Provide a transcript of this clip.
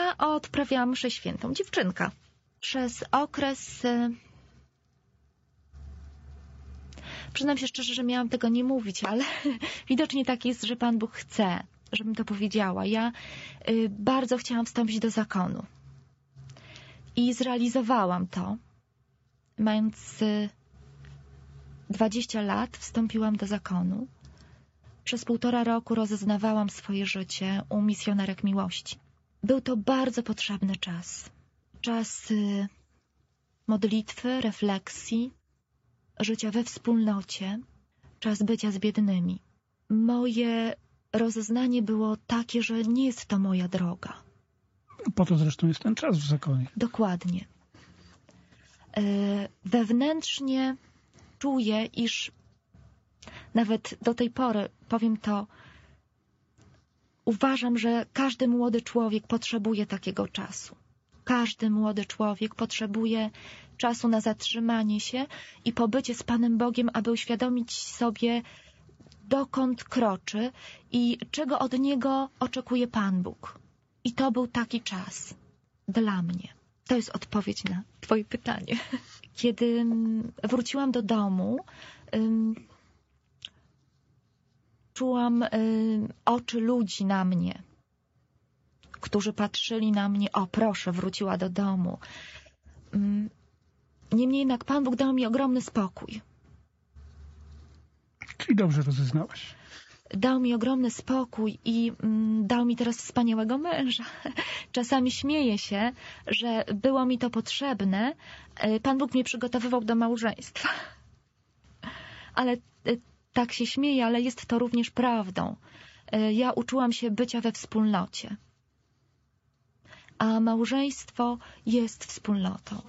ja odprawiałam mszę świętą, dziewczynka. Przez okres... Przyznam się szczerze, że miałam tego nie mówić, ale widocznie tak jest, że Pan Bóg chce, żebym to powiedziała. Ja bardzo chciałam wstąpić do zakonu. I zrealizowałam to. Mając 20 lat wstąpiłam do zakonu. Przez 1,5 roku rozeznawałam swoje życie u misjonerek miłości. Był to bardzo potrzebny czas. Czas modlitwy, refleksji, życia we wspólnocie, czas bycia z biednymi. Moje rozeznanie było takie, że nie jest to moja droga. Po to zresztą jest ten czas w zakonie. Dokładnie. Wewnętrznie czuję, iż nawet do tej pory, powiem to, uważam, że każdy młody człowiek potrzebuje takiego czasu. Każdy młody człowiek potrzebuje czasu na zatrzymanie się i pobycie z Panem Bogiem, aby uświadomić sobie, dokąd kroczy i czego od niego oczekuje Pan Bóg. I to był taki czas dla mnie. To jest odpowiedź na Twoje pytanie. Kiedy wróciłam do domu, czułam oczy ludzi na mnie, którzy patrzyli na mnie, o proszę, wróciła do domu. Niemniej jednak Pan Bóg dał mi ogromny spokój. Czyli dobrze rozeznałaś. Dał mi ogromny spokój i dał mi teraz wspaniałego męża. Czasami śmieję się, że było mi to potrzebne. Pan Bóg mnie przygotowywał do małżeństwa. Ale tak się śmieję, ale jest to również prawdą. Ja uczyłam się bycia we wspólnocie. A małżeństwo jest wspólnotą.